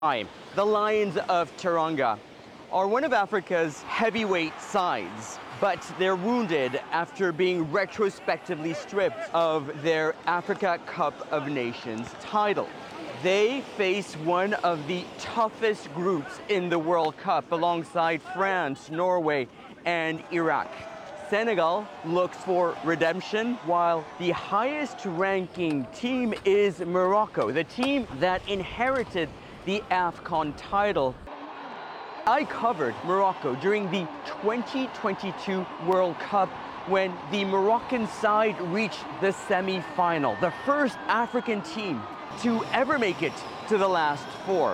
Hi, the Lions of Teranga are one of Africa's heavyweight sides, but they're wounded after being retrospectively stripped of their Africa Cup of Nations title. They face one of the toughest groups in the World Cup alongside France, Norway, and Iraq. Senegal looks for redemption, while the highest-ranking team is Morocco, the team that inherited the AFCON title. I covered Morocco during the 2022 World Cup when the Moroccan side reached the semi-final, the first African team to ever make it to the last four.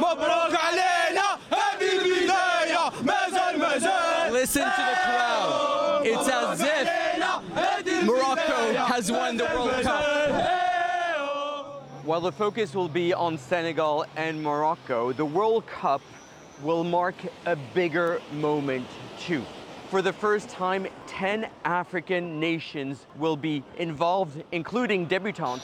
Listen to the crowd. It's as if Morocco has won the World Cup. While the focus will be on Senegal and Morocco, the World Cup will mark a bigger moment too. For the first time, 10 African nations will be involved, including debutantes.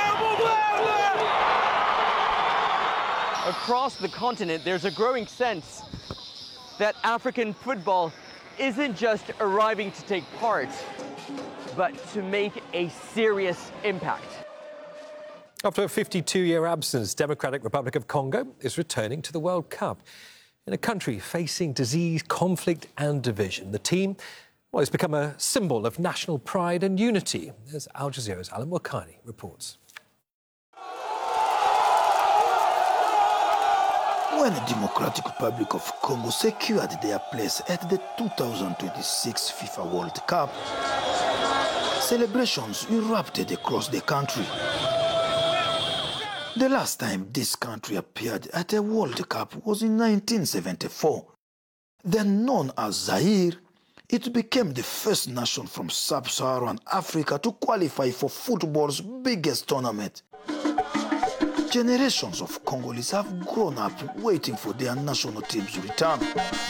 Across the continent, there's a growing sense that African football isn't just arriving to take part, but to make a serious impact. After a 52-year absence, Democratic Republic of Congo is returning to the World Cup. In a country facing disease, conflict and division, the team has become a symbol of national pride and unity, as Al Jazeera's Alan Wakani reports. When the Democratic Republic of Congo secured their place at the 2026 FIFA World Cup, celebrations erupted across the country. The last time this country appeared at a World Cup was in 1974. Then known as Zaire, it became the first nation from sub-Saharan Africa to qualify for football's biggest tournament. Generations of Congolese have grown up waiting for their national team's return.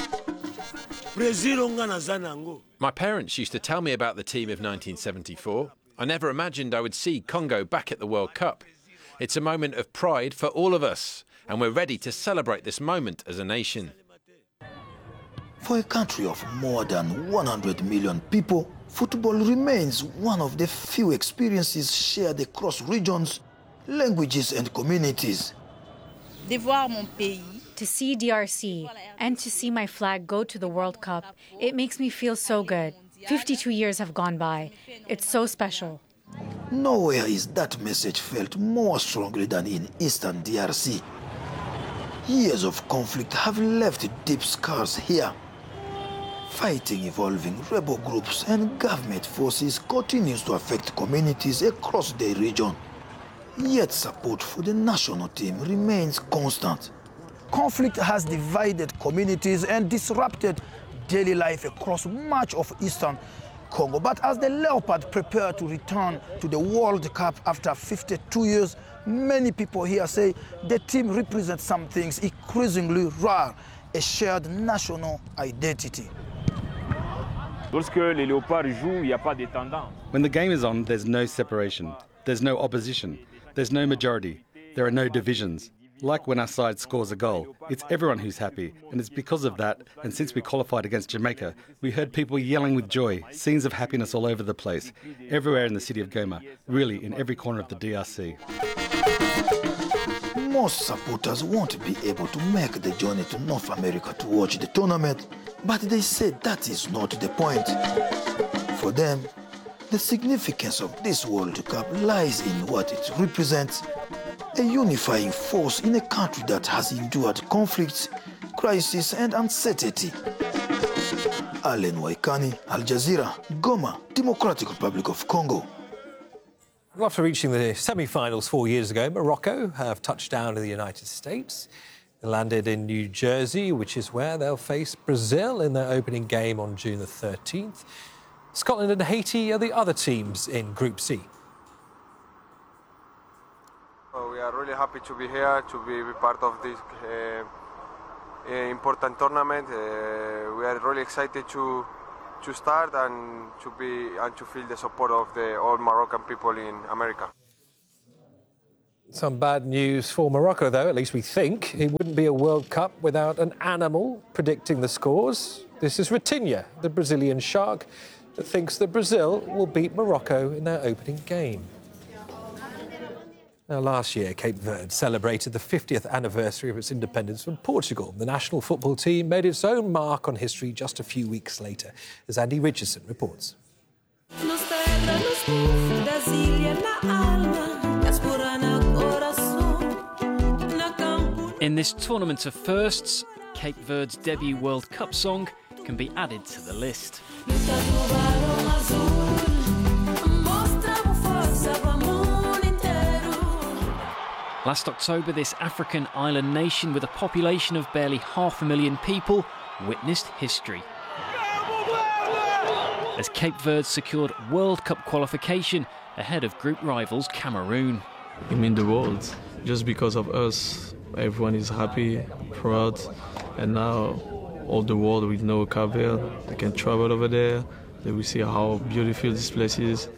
My parents used to tell me about the team of 1974. I never imagined I would see Congo back at the World Cup. It's a moment of pride for all of us, and we're ready to celebrate this moment as a nation. For a country of more than 100 million people, football remains one of the few experiences shared across regions, languages and communities. To see DRC and to see my flag go to the World Cup, it makes me feel so good. 52 years have gone by. It's so special. Nowhere is that message felt more strongly than in Eastern DRC. Years of conflict have left deep scars here. Fighting involving rebel groups and government forces continues to affect communities across the region. Yet support for the national team remains constant. Conflict has divided communities and disrupted daily life across much of Eastern Congo. But as the Leopard prepare to return to the World Cup after 52 years, many people here say the team represents some things increasingly rare, a shared national identity. When the game is on, there's no separation, there's no opposition, there's no majority, there are no divisions. Like when our side scores a goal, it's everyone who's happy, and it's because of that, and since we qualified against Jamaica, we heard people yelling with joy, scenes of happiness all over the place, everywhere in the city of Goma, really in every corner of the DRC. Most supporters won't be able to make the journey to North America to watch the tournament, but they say that is not the point. For them, the significance of this World Cup lies in what it represents, a unifying force in a country that has endured conflicts, crisis and uncertainty. Alan Wakani, Al Jazeera, Goma, Democratic Republic of Congo. After reaching the semi-finals 4 years ago, Morocco have touched down in the United States. They landed in New Jersey, which is where they'll face Brazil in their opening game on June the 13th. Scotland and Haiti are the other teams in Group C. We are really happy to be here, to be part of this important tournament. We are really excited to start and to feel the support of all Moroccan people in America. Some bad news for Morocco, though, at least we think. It wouldn't be a World Cup without an animal predicting the scores. This is Ratinha, the Brazilian shark, that thinks that Brazil will beat Morocco in their opening game. Now, last year, Cape Verde celebrated the 50th anniversary of its independence from Portugal. The national football team made its own mark on history just a few weeks later, as Andy Richardson reports. In this tournament of firsts, Cape Verde's debut World Cup song can be added to the list. Last October, this African island nation with a population of barely 500,000 people witnessed history, as Cape Verde secured World Cup qualification ahead of group rivals Cameroon. It means the world. Just because of us, everyone is happy, proud, and now all the world will know Cape Verde. They can travel over there, they will see how beautiful this place is.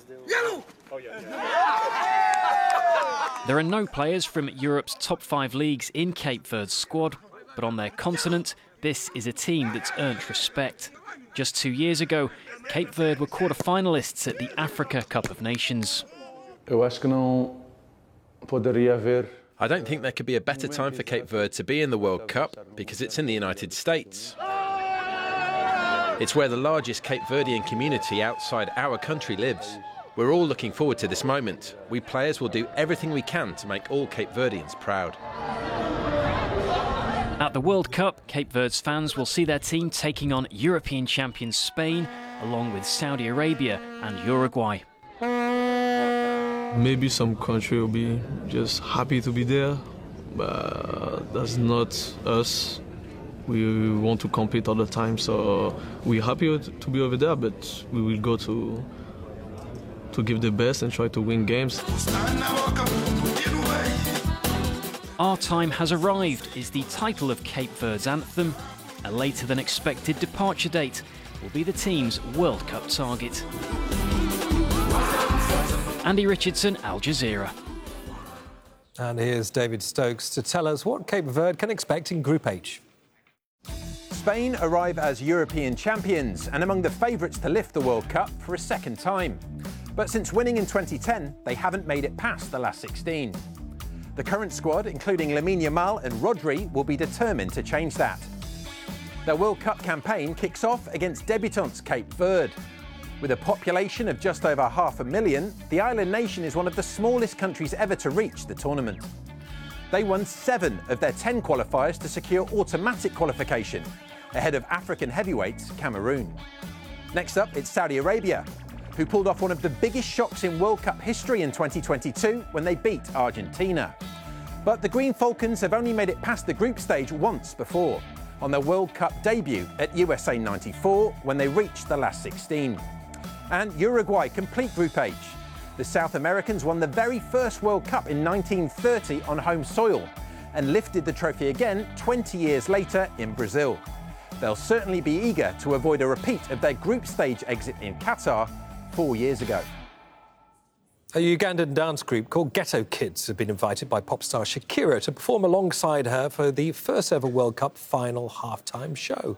There are no players from Europe's top 5 leagues in Cape Verde's squad, but on their continent, this is a team that's earned respect. Just 2 years ago, Cape Verde were quarter-finalists at the Africa Cup of Nations. I don't think there could be a better time for Cape Verde to be in the World Cup because it's in the United States. It's where the largest Cape Verdean community outside our country lives. We're all looking forward to this moment. We players will do everything we can to make all Cape Verdeans proud. At the World Cup, Cape Verde's fans will see their team taking on European champions Spain, along with Saudi Arabia and Uruguay. Maybe some country will be just happy to be there, but that's not us. We want to compete all the time, so we're happy to be over there, but we will go to give the best and try to win games. Our Time Has Arrived is the title of Cape Verde's anthem. A later than expected departure date will be the team's World Cup target. Andy Richardson, Al Jazeera. And here's David Stokes to tell us what Cape Verde can expect in Group H. Spain arrive as European champions and among the favourites to lift the World Cup for a second time. But since winning in 2010, they haven't made it past the last 16. The current squad, including Lamine Yamal and Rodri, will be determined to change that. Their World Cup campaign kicks off against debutants Cape Verde. With a population of just over 500,000, the island nation is one of the smallest countries ever to reach the tournament. They won 7 of their 10 qualifiers to secure automatic qualification, ahead of African heavyweights Cameroon. Next up, it's Saudi Arabia, who pulled off one of the biggest shocks in World Cup history in 2022 when they beat Argentina. But the Green Falcons have only made it past the group stage once before, on their World Cup debut at USA 94 when they reached the last 16. And Uruguay complete Group H. The South Americans won the very first World Cup in 1930 on home soil and lifted the trophy again 20 years later in Brazil. They'll certainly be eager to avoid a repeat of their group stage exit in Qatar 4 years ago. A Ugandan dance group called Ghetto Kids have been invited by pop star Shakira to perform alongside her for the first ever World Cup final halftime show.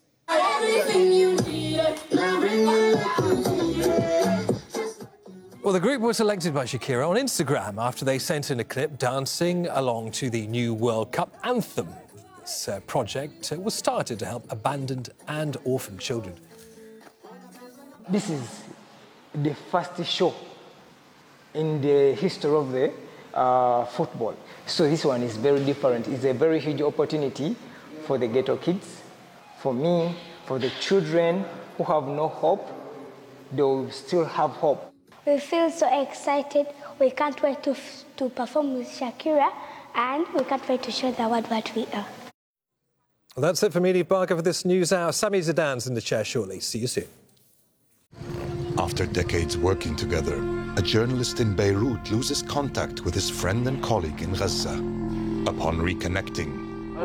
Well, the group was selected by Shakira on Instagram after they sent in a clip dancing along to the new World Cup anthem. This project was started to help abandoned and orphaned children. This is the first show in the history of the football. So this one is very different. It's a very huge opportunity for the ghetto kids, for me, for the children who have no hope. They will still have hope. We feel so excited. We can't wait to perform with Shakira, and we can't wait to show the world what we are. Well, that's it for me, Neve Barker, for this news hour. Sami Zidane's in the chair shortly. See you soon. After decades working together, a journalist in Beirut loses contact with his friend and colleague in Gaza. Upon reconnecting,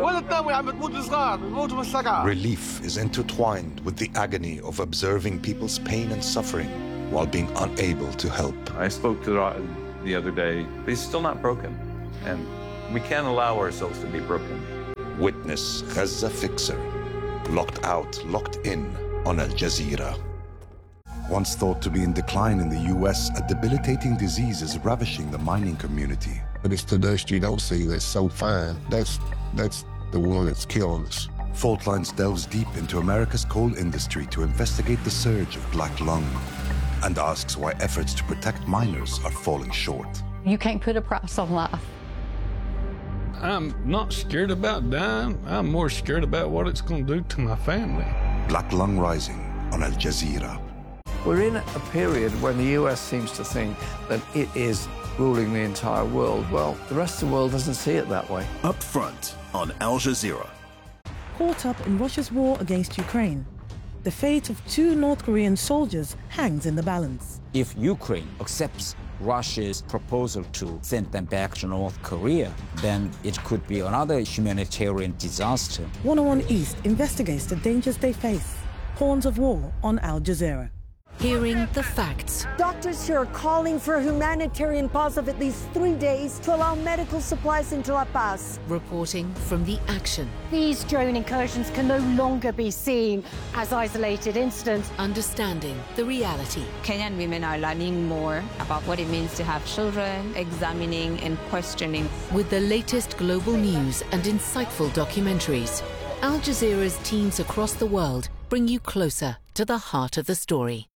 relief is intertwined with the agony of observing people's pain and suffering while being unable to help. I spoke to Ra'ad the other day. He's still not broken. and we can't allow ourselves to be broken. Witness Gaza Fixer, locked out, locked in on Al Jazeera. Once thought to be in decline in the US, a debilitating disease is ravishing the mining community. But it's the dust you don't see that's so fine. That's the one that's killing us. Fault Lines delves deep into America's coal industry to investigate the surge of black lung and asks why efforts to protect miners are falling short. You can't put a price on life. I'm not scared about dying. I'm more scared about what it's going to do to my family. Black Lung Rising on Al Jazeera. We're in a period when the US seems to think that it is ruling the entire world. Well, the rest of the world doesn't see it that way. Up Front on Al Jazeera. Caught up in Russia's war against Ukraine, the fate of 2 North Korean soldiers hangs in the balance. If Ukraine accepts Russia's proposal to send them back to North Korea, then it could be another humanitarian disaster. 101 East investigates the dangers they face. Horns of War on Al Jazeera. Hearing the facts. Doctors here are calling for a humanitarian pause of at least 3 days to allow medical supplies into La Paz. Reporting from the action. These drone incursions can no longer be seen as isolated incidents. Understanding the reality. Kenyan women are learning more about what it means to have children, examining and questioning. With the latest global news and insightful documentaries, Al Jazeera's teams across the world bring you closer to the heart of the story.